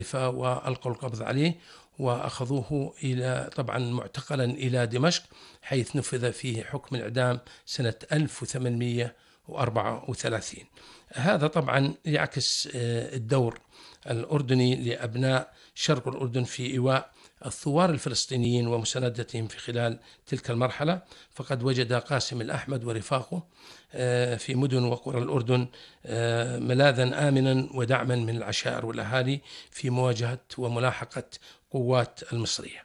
وألقوا القبض عليه وأخذوه إلى طبعا معتقلا إلى دمشق، حيث نفذ فيه حكم الإعدام سنة 1834. هذا طبعا يعكس الدور الأردني لأبناء شرق الأردن في إيواء الثوار الفلسطينيين ومساندتهم في خلال تلك المرحلة. فقد وجد قاسم الأحمد ورفاقه في مدن وقرى الأردن ملاذا آمنا ودعما من العشائر والأهالي في مواجهة وملاحقة قوات المصرية.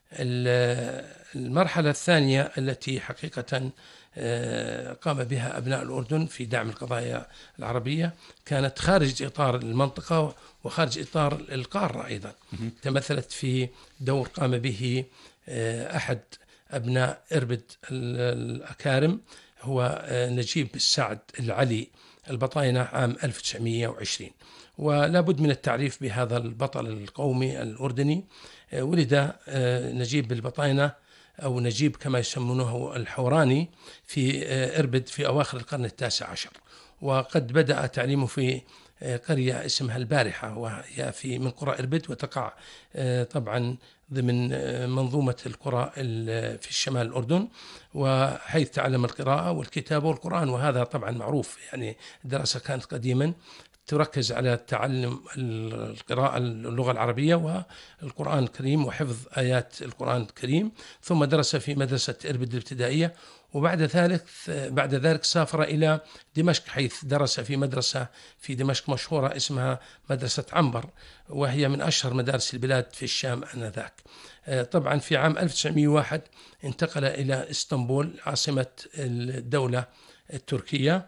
المرحلة الثانية التي حقيقة قام بها أبناء الأردن في دعم القضايا العربية كانت خارج إطار المنطقة وخارج إطار القارة أيضا. تمثلت في دور قام به أحد أبناء إربد الأكارم، هو نجيب السعد العلي البطاينة عام 1920. ولا بد من التعريف بهذا البطل القومي الأردني. ولد نجيب البطاينة أو نجيب كما يسمونه الحوراني في إربد في أواخر القرن 19، وقد بدأ تعليمه في قرية اسمها البارحة، وهي من قرى إربد، وتقع طبعا ضمن منظومة القرى في الشمال الأردن، وحيث تعلم القراءة والكتابة والقرآن. وهذا طبعا معروف، يعني الدراسة كانت قديما تركز على تعلم القراءة اللغة العربية والقرآن الكريم وحفظ آيات القرآن الكريم. ثم درس في مدرسة إربد الابتدائية، وبعد ذلك سافر إلى دمشق، حيث درس في مدرسة في دمشق مشهورة اسمها مدرسة عنبر، وهي من أشهر مدارس البلاد في الشام آنذاك. طبعا في عام 1901 انتقل إلى إسطنبول عاصمة الدولة التركية،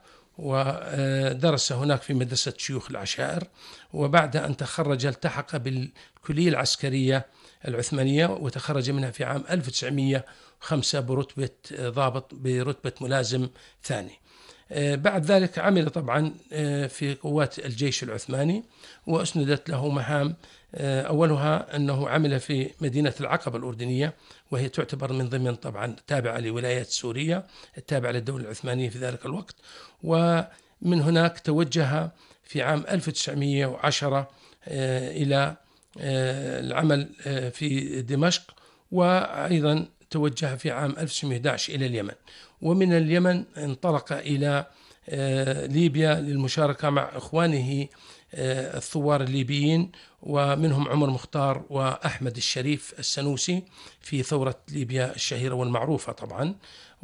ودرس هناك في مدرسة شيوخ العشائر. وبعد أن تخرج التحق بالكلية العسكرية العثمانية، وتخرج منها في عام 1905 برتبة ضابط برتبة ملازم ثاني. بعد ذلك عمل طبعا في قوات الجيش العثماني، وأسندت له مهام أولها أنه عمل في مدينة العقبة الأردنية، وهي تعتبر من ضمن طبعا تابعة لولايات سوريا التابعة للدولة العثمانية في ذلك الوقت. ومن هناك توجه في عام 1910 إلى العمل في دمشق، وأيضا توجه في عام 1911 إلى اليمن. ومن اليمن انطلق إلى ليبيا للمشاركة مع إخوانه الثوار الليبيين، ومنهم عمر مختار وأحمد الشريف السنوسي في ثورة ليبيا الشهيرة والمعروفة طبعا.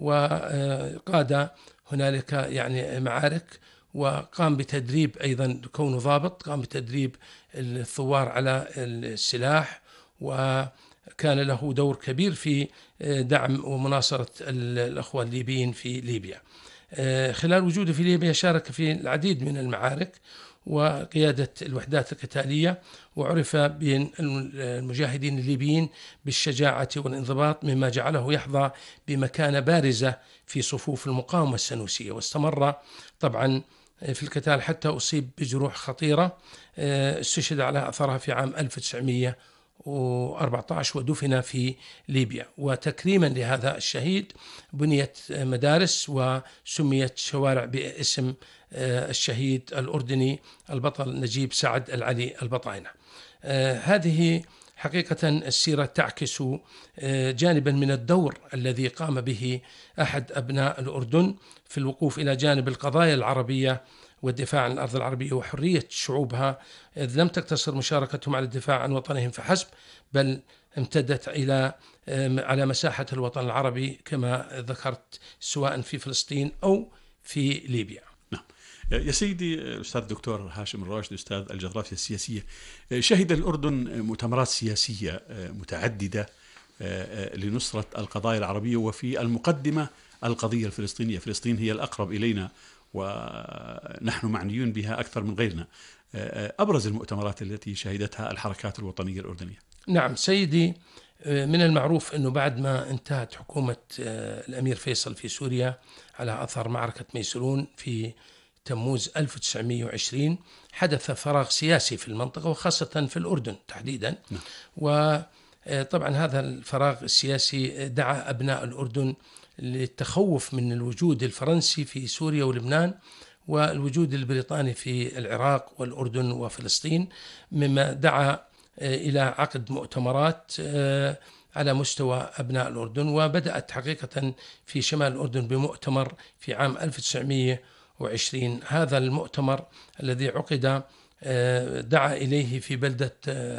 وقاد هنالك يعني معارك، وقام بتدريب أيضا كونه ضابط، قام بتدريب الثوار على السلاح، وكان له دور كبير في دعم ومناصرة الأخوة الليبيين في ليبيا. خلال وجوده في ليبيا شارك في العديد من المعارك وقيادة الوحدات القتالية، وعرف بين المجاهدين الليبيين بالشجاعة والانضباط، مما جعله يحظى بمكانة بارزة في صفوف المقاومة السنوسية. واستمر طبعا في القتال حتى أصيب بجروح خطيرة، استشهد على أثرها في عام 1914 ودفن في ليبيا. وتكريما لهذا الشهيد بنيت مدارس وسميت شوارع باسم الشهيد الأردني البطل نجيب سعد العلي البطاينة. هذه حقيقة السيرة تعكس جانبا من الدور الذي قام به أحد أبناء الأردن في الوقوف إلى جانب القضايا العربية والدفاع عن الأرض العربية وحرية شعوبها، إذ لم تقتصر مشاركتهم على الدفاع عن وطنهم فحسب، بل امتدت على مساحة الوطن العربي كما ذكرت، سواء في فلسطين أو في ليبيا. يا سيدي الأستاذ الدكتور هاشم الراشد، أستاذ الجغرافيا السياسية، شهد الأردن مؤتمرات سياسية متعددة لنصرة القضايا العربية، وفي المقدمة القضية الفلسطينية. فلسطين هي الأقرب إلينا ونحن معنيون بها أكثر من غيرنا. أبرز المؤتمرات التي شهدتها الحركات الوطنية الأردنية. نعم سيدي، من المعروف أنه بعد ما انتهت حكومة الأمير فيصل في سوريا على أثر معركة ميسرون في تموز 1920، حدث فراغ سياسي في المنطقة وخاصة في الأردن تحديدا. وطبعا هذا الفراغ السياسي دعا أبناء الأردن للتخوف من الوجود الفرنسي في سوريا ولبنان، والوجود البريطاني في العراق والأردن وفلسطين، مما دعا إلى عقد مؤتمرات على مستوى أبناء الأردن. وبدأت حقيقة في شمال الأردن بمؤتمر في عام 1920. هذا المؤتمر الذي عقد دعا إليه في بلدة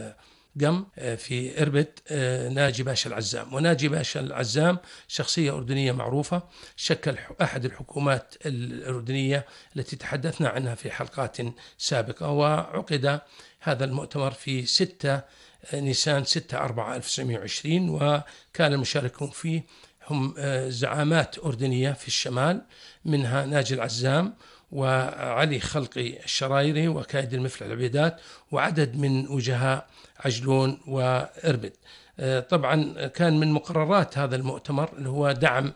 قم في إربد ناجي باشا العزام. وناجي باشا العزام شخصية أردنية معروفة، شكل أحد الحكومات الأردنية التي تحدثنا عنها في حلقات سابقة. وعقد هذا المؤتمر في 6 نيسان 6/4/1920، وكان المشاركون فيه هم زعامات أردنية في الشمال، منها ناجي العزام وعلي خلقي الشرايري وكايد المفلح العبيدات وعدد من وجهاء عجلون وإربد. طبعا كان من مقررات هذا المؤتمر اللي هو دعم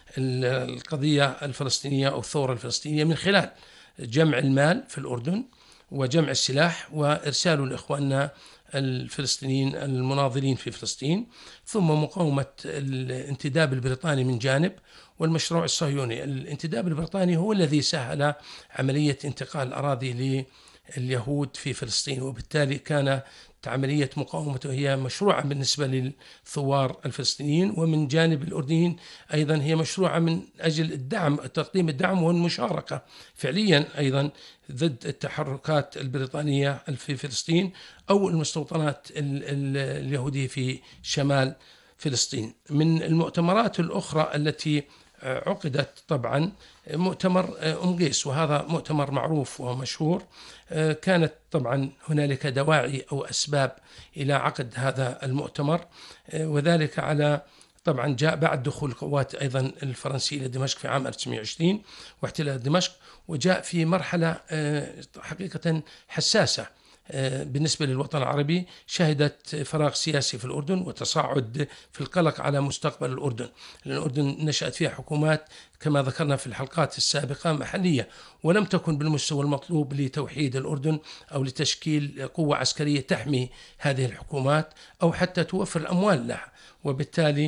القضية الفلسطينية أو الثورة الفلسطينية من خلال جمع المال في الأردن وجمع السلاح وإرساله لإخواننا الفلسطينيين المناضلين في فلسطين، ثم مقاومة الانتداب البريطاني من جانب والمشروع الصهيوني. الانتداب البريطاني هو الذي سهل عملية انتقال الأراضي لليهود في فلسطين، وبالتالي كانت عملية مقاومته هي مشروعة بالنسبة للثوار الفلسطينيين، ومن جانب الأردنيين أيضا هي مشروعة من أجل الدعم، تقديم الدعم والمشاركة فعليا أيضا ضد التحركات البريطانية في فلسطين أو المستوطنات اليهودية في شمال فلسطين. من المؤتمرات الأخرى التي عقدت طبعا مؤتمر أم قيس، وهذا مؤتمر معروف ومشهور. كانت طبعا هنالك دواعي أو أسباب إلى عقد هذا المؤتمر، وذلك على طبعا جاء بعد دخول القوات أيضا الفرنسية إلى دمشق في عام 1920 واحتلال دمشق، وجاء في مرحلة حقيقة حساسة بالنسبة للوطن العربي، شهدت فراغ سياسي في الأردن وتصاعد في القلق على مستقبل الأردن، لأن الأردن نشأت فيها حكومات كما ذكرنا في الحلقات السابقة محلية، ولم تكن بالمستوى المطلوب لتوحيد الأردن أو لتشكيل قوة عسكرية تحمي هذه الحكومات أو حتى توفر الأموال لها. وبالتالي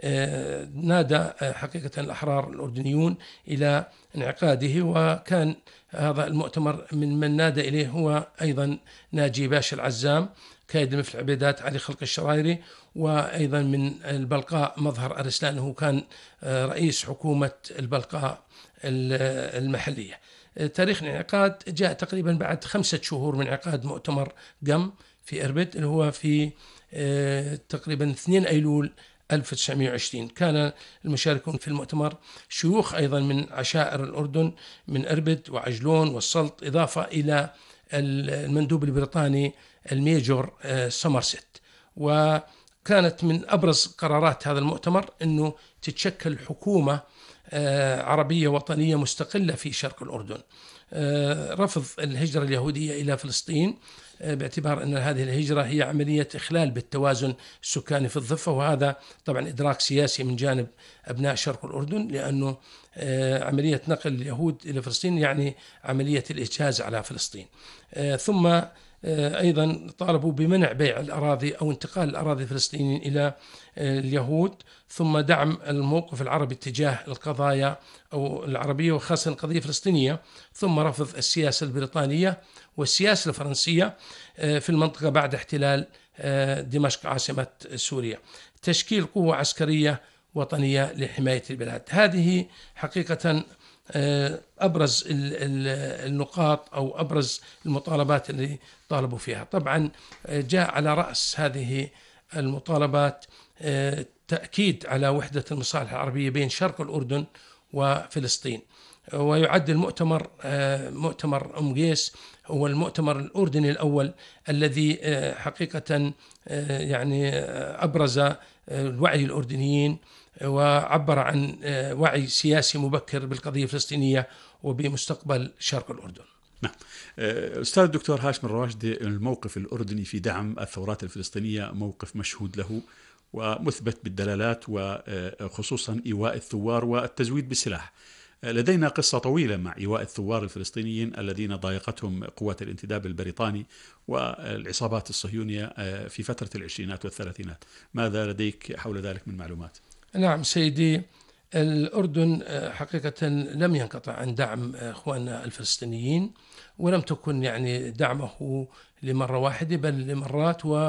نادى حقيقة الأحرار الأردنيون إلى انعقاده، وكان هذا المؤتمر من نادى إليه هو أيضا ناجي باشا العزام، كايد المفلح العبيدات، علي خلق الشرايري، وأيضا من البلقاء مظهر أرسلان، هو كان رئيس حكومة البلقاء المحلية. تاريخ الانعقاد جاء تقريبا بعد 5 شهور من انعقاد مؤتمر قم في إربد اللي هو في تقريبا 2 أيلول 1920. كان المشاركون في المؤتمر شيوخ أيضا من عشائر الأردن من إربد وعجلون والسلط، إضافة إلى المندوب البريطاني الميجور سومرست. وكانت من أبرز قرارات هذا المؤتمر أنه تتشكل حكومة عربية وطنية مستقلة في شرق الأردن، رفض الهجرة اليهودية إلى فلسطين باعتبار أن هذه الهجرة هي عملية إخلال بالتوازن السكاني في الضفة، وهذا طبعا إدراك سياسي من جانب أبناء شرق الأردن، لأنه عملية نقل اليهود إلى فلسطين يعني عملية الإجهاز على فلسطين. ثم أيضا طالبوا بمنع بيع الأراضي أو انتقال الأراضي الفلسطينيين إلى اليهود، ثم دعم الموقف العربي تجاه القضايا أو العربية وخاصة القضية الفلسطينية، ثم رفض السياسة البريطانية والسياسة الفرنسية في المنطقة بعد احتلال دمشق عاصمة سوريا، تشكيل قوة عسكرية وطنية لحماية البلاد. هذه حقيقة أبرز النقاط أو أبرز المطالبات اللي طالبوا فيها. طبعا جاء على رأس هذه المطالبات تأكيد على وحدة المصالح العربية بين شرق الأردن وفلسطين، ويعد المؤتمر مؤتمر أم قيس هو المؤتمر الأردني الأول الذي حقيقة يعني أبرز الوعي الأردنيين وعبر عن وعي سياسي مبكر بالقضية الفلسطينية وبمستقبل شرق الأردن. نعم. أستاذ الدكتور هاشم الرواشدي، الموقف الأردني في دعم الثورات الفلسطينية موقف مشهود له ومثبت بالدلالات، وخصوصا إيواء الثوار والتزويد بالسلاح. لدينا قصة طويلة مع إيواء الثوار الفلسطينيين الذين ضايقتهم قوات الانتداب البريطاني والعصابات الصهيونية في فترة العشرينات والثلاثينات. ماذا لديك حول ذلك من معلومات؟ نعم سيدي، الأردن حقيقة لم ينقطع عن دعم إخواننا الفلسطينيين، ولم تكن يعني دعمه لمرة واحدة بل لمرات